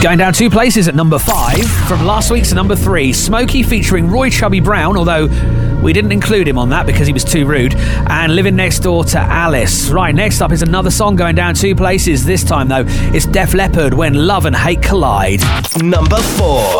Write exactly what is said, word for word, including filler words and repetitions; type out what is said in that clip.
Going down two places at number five, from last week to number three, Smokey featuring Roy Chubby Brown, although we didn't include him on that because he was too rude, and Living Next Door to Alice. Right, next up is another song going down two places. This time, though, it's Def Leppard, When Love and Hate Collide. Number four.